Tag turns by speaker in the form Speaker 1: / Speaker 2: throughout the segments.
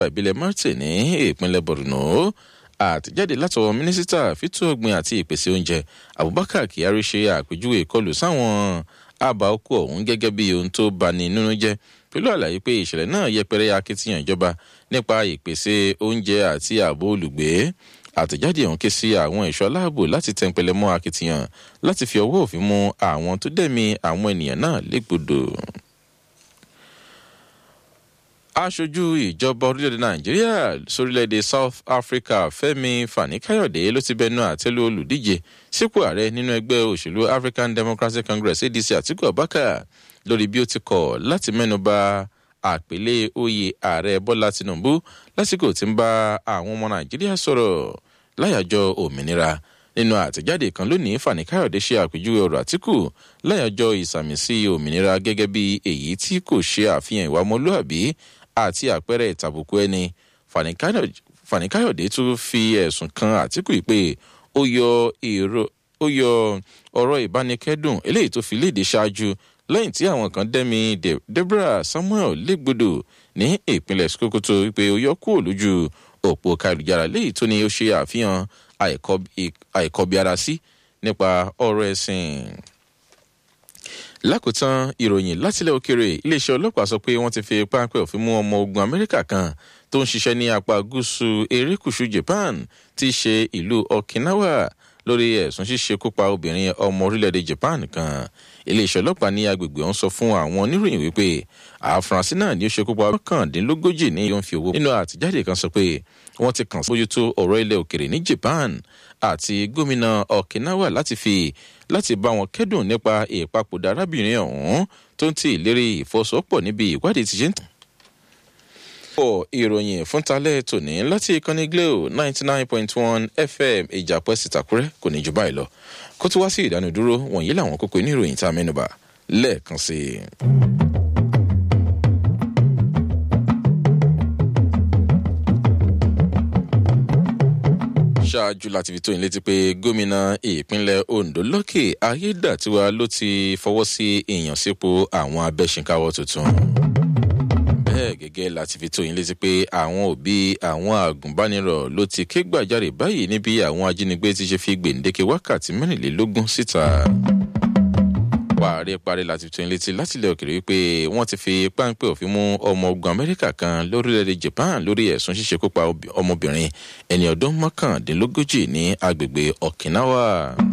Speaker 1: ìbílẹ̀ Marte ní ìpínlẹ̀ Borno. Àtẹ̀jáde látọwọ́ mínísítà fító ọ̀gbìn àti ìpèsè oúnjẹ Abubakar Kyari ṣe àpèjúwe ìkọlù sáwọn àbá oko ọ̀hún gẹ́gẹ́ bí ohun tó bani nínú jẹ́ pẹ̀lú àlàyé pé ìṣẹ̀lẹ̀ náà yẹpẹrẹ akitiyan ìjọba nípa ìpèsè oúnjẹ àti ààbò olùgbé. Àtẹ̀jáde ọ̀hún ké sí àwọn ẹ̀ṣọ́ aláàbò láti tẹnpẹlẹ mọ́ akitiyan láti fi ọwọ́ òfin mú àwọn tó dẹ̀mí àwọn ènìyàn náà légbodò. Aṣojú ìjọba orílẹ̀-èdè Nàìjíríà sórílẹ̀-èdè South Africa Fẹ́mi Fani-Káyọ̀dé ló ti bẹnu àtẹ́lu olùdíje sípò ààrẹ nínú ẹgbẹ́ òṣèlú African Democratic Congress ADC Atiku Abubakar lórí bí ó ti kọ̀ láti mẹ́nuba àpèlé oyè ààrẹ Bọ́lá Tinubu lásìkò tí ń bá àwọn ọmọ Nàìjíríà sọ̀rọ̀ láyàjọ́ òmìnira. Nínú àtẹ̀jáde kan lónìí, Fani-Káyọ̀dé ṣe àpèjúwe ọ̀rọ̀ Atiku láyàjọ́ ìsàmìsí òmìnira gẹ́gẹ́ bí èyí tí kò ṣe àfihàn ìwà ọmọlúàbí àti àpẹẹrẹ ìtàbùkù ẹni. Fani-Káyọ̀dé tún fi ẹ̀sùn kan Atiku pé ó yọ ọ̀rọ̀ ìbánikẹ́dùn eléyìí tó fi léde ṣáájú lẹ́yìn tí àwọn kan dẹ́mi Deborah Samuel légbodò ní ìpínlẹ̀ Sokoto wípé ó yọ kúrò lójú òpó káyélujára léyìí tó ní ó ṣe àfihàn àìkọbiara sí nípa ọ̀rọ̀ ẹ̀sìn. Lákòótán ìròyìn látilẹ̀ òkèèrè, iléeṣẹ́ ọlọ́pàá sọ pé wọ́n ti fi páńpẹ́ òfin mú ọmọ ogun Amẹ́ríkà kan tó ń ṣiṣẹ́ ní apá gúúsù erékùṣù Japan tí í ṣe ìlú Okinawa lórí ẹ̀sùn ṣíṣekúpa obìnrin ọmọ orílẹ̀-èdè Japan kan. Iléeṣẹ́ ọlọ́pàá ní agbègbè ọ̀hún sọ fún àwọn oníròyìn wípé àfúrásì náà ni ó ṣekúpa mọ́kàndínlógójì ní yóò fi owó. Nínú àtẹ̀jáde kan sọ pé wọ́n ti kàn sí bójútó ọ̀rọ̀ ilẹ̀ òkèèrè ní Japan àti gómìnà Okinawa láti bá wọn kẹ́dùn nípa ìpapòdà arábìnrin ọ̀hún tó ń ti ìlérí ìfọwọ́sowọ́pọ̀ níbi ìwádìí ti ṣe ń tàn. Ìròyìn fún talẹ́ tòní láti ìkànnì Glo 99.1 FM Ìjàpẹ́ Sìtàkúrẹ́ kò ní jù báyìí lọ. Kó tó wá sí ìdánudúró wọ̀nyí làwọn kókó inú ìròyìn tá a mẹ́nubà lẹ́ẹ̀kan sí i. Ṣáájú láti fi tó yín létí pé gómìnà ìpínlẹ̀ Ondo Lọ́kè Ayédàtiwa ló ti fọwọ́ sí ìyànsípò àwọn abẹ́ṣinkáwọ́ tuntun. Bẹ́ẹ̀ gẹ́gẹ́ láti fi tó yín létí pé àwọn òbí àwọn àgùnbánirọ̀ ló ti ké gbàjarè báyìí níbi àwọn ajínigbé ti ṣe fi gbèǹdéke wákàtí 24 síta. Parí láti fi tó yín létí látilẹ̀ òkèèrè wípé wọ́n ti fi páńpẹ́ òfin mú ọmọ ogun Amẹ́ríkà kan lórílẹ̀-èdè Japan lórí ẹ̀sùn ṣíṣekúpa ọmọbìnrin ẹni ọdún 39 ní agbègbè Okinawa.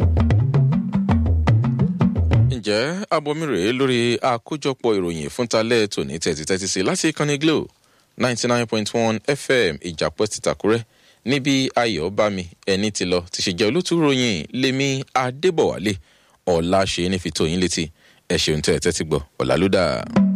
Speaker 1: Ǹjẹ́ abomi rèé lórí àkójọpọ̀ ìròyìn fún talẹ́ tòní tẹ́tí sí láti ìkànnì Glo 99.1 FM Ìjàpẹ́ Sìtàkúrẹ́ níbi ayọ̀ bá mi ẹni ti lọ ti ṣe jẹ́ olótú ròyìn Lémi Adébọ̀wálé ọ̀la ṣe ní fi tó yín létí ẹ ṣeun tẹ́ ẹ tẹ́tí gbọ́ ọ̀la ló dáa.